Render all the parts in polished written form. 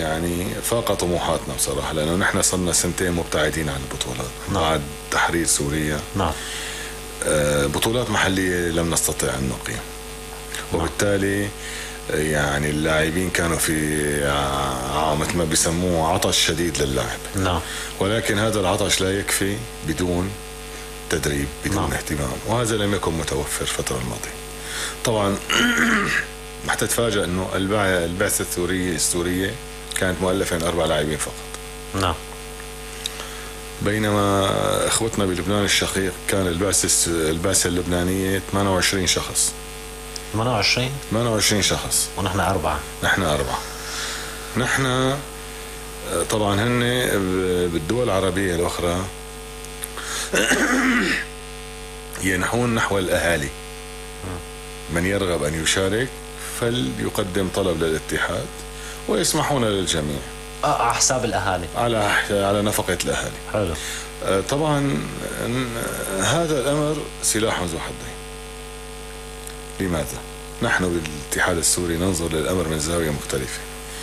يعني فاق طموحاتنا بصراحة، لأنه نحن صرنا سنتين مبتعدين عن البطولات. نعم. بعد تحرير سوريا نعم. بطولات محلية لم نستطيع أن نقيم، وبالتالي يعني اللاعبين كانوا في مثل ما بيسموه عطش شديد للعب. نعم. ولكن هذا العطش لا يكفي بدون تدريب، بدون اهتمام، وهذا لم يكن متوفر الفترة الماضية. طبعا حتى تتفاجأ انه البعثة السورية كانت مؤلفة من 4 لاعبين فقط. نعم. بينما اخوتنا بلبنان الشقيق كان البعثة اللبنانية 28 شخص. 28 شخص، ونحن 4. نحن طبعا هن بالدول العربية الأخرى ينحون نحو الأهالي. من يرغب أن يشارك فليقدم طلب للاتحاد ويسمحون للجميع على حساب الأهالي، على نفقة الأهالي. حلو. طبعا هذا الأمر سلاح ذو حدين. لماذا؟ نحن بالاتحاد السوري ننظر للأمر من زاوية مختلفة.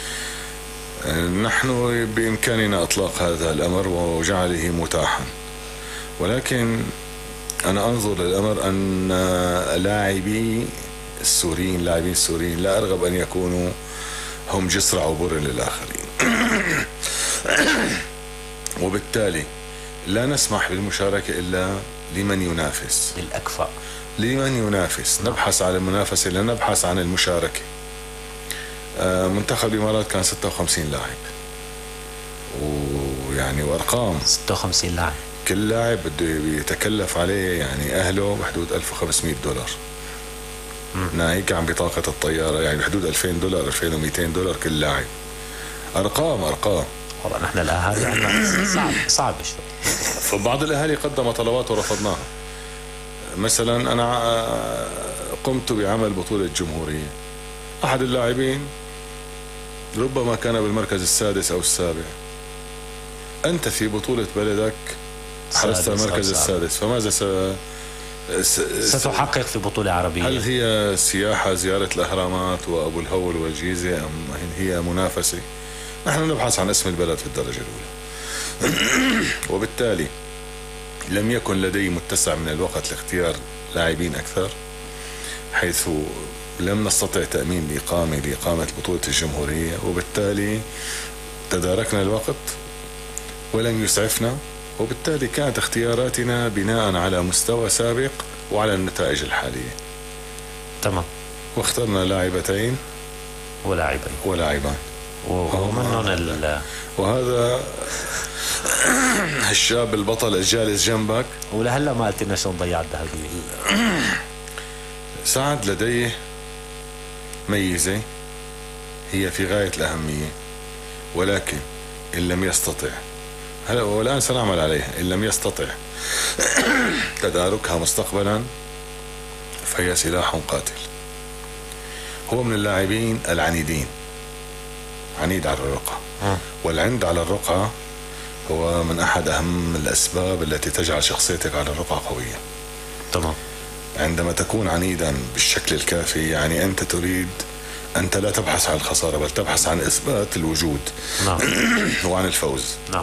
نحن بإمكاننا إطلاق هذا الأمر وجعله متاحا، ولكن أنا أنظر للأمر أن لاعبين السوريين لا أرغب أن يكونوا هم جسر عبور للآخرين. وبالتالي لا نسمح بالمشاركة إلا لمن ينافس، الأكفأ لمن ينافس. نبحث عن المنافسة، لا نبحث عن المشاركة. منتخب الإمارات كان 56 لاعب، ويعني وأرقام 56 لاعب، كل لاعب بده يتكلف عليه يعني أهله بحدود $1500. ناهيك عن بطاقة الطيارة، يعني بحدود $2000 $2200 كل لاعب. أرقام والله نحن الأهالي عندنا صعب شوي. فبعض الأهالي قدم طلبات ورفضناها. مثلا أنا قمت بعمل بطولة جمهورية، أحد اللاعبين ربما كان بالمركز السادس أو السابع. أنت في بطولة بلدك حرزت المركز السادس، فماذا ستحقق في بطولة عربية؟ هل هي سياحة، زيارة الأهرامات وأبو الهول والجيزة، أم هي منافسة؟ نحن نبحث عن اسم البلد في الدرجة الأولى. وبالتالي لم يكن لدي متسع من الوقت لاختيار لاعبين أكثر، حيث لم نستطع تأمين لإقامة بطولة الجمهورية، وبالتالي تداركنا الوقت ولم يسعفنا، وبالتالي كانت اختياراتنا بناء على مستوى سابق وعلى النتائج الحالية. تمام. واخترنا لاعبتين ولاعبان ومنهم وهذا الشاب البطل الجالس جنبك. ولهلا ما قلت لنا شلون ضيع الذهبية. سعد لديه ميزة هي في غاية الأهمية، ولكن إن لم يستطع، هلا والآن سنعمل عليها، إن لم يستطع تداركها مستقبلا فهي سلاح قاتل. هو من اللاعبين العنيدين، عنيد على الرقعة، والعند على الرقعة هو من أحد أهم الأسباب التي تجعل شخصيتك على الرقعة قوية. تمام. عندما تكون عنيدا بالشكل الكافي، يعني أنت لا تبحث عن الخسارة، بل تبحث عن إثبات الوجود. نعم. وعن الفوز. نعم.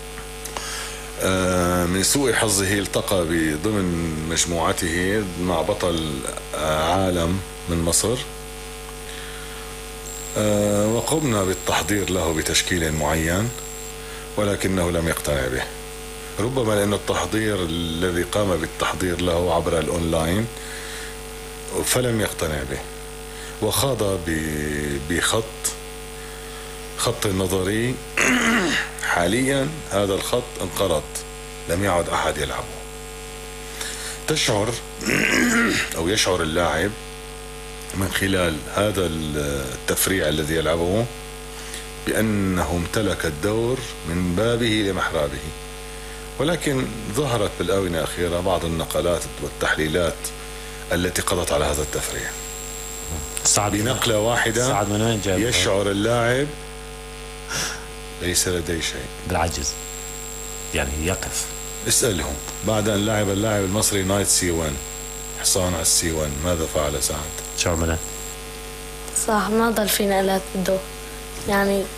من سوء حظه التقى ضمن مجموعته مع بطل عالم من مصر، وقمنا بالتحضير له بتشكيل معين، ولكنه لم يقتنع به. ربما لأن التحضير الذي قام بالتحضير له عبر الأونلاين فلم يقتنع به، وخاض خط النظري. حاليا هذا الخط انقرض، لم يعد أحد يلعبه. يشعر اللاعب من خلال هذا التفريع الذي يلعبه بأنه امتلك الدور من بابه لمحرابه. ولكن ظهرت بالآونة الأخيرة بعض النقلات والتحليلات التي قضت على هذا التفريع. بنقلة واحدة يشعر اللاعب ليس لديه شيء، بالعجز، يعني يقف. اسألهم بعد أن لعب اللاعب المصري نايت C1، حصان على C1، ماذا فعل سعد؟ شو عمله؟ صح، ما ضل في نقلات بالدور، يعني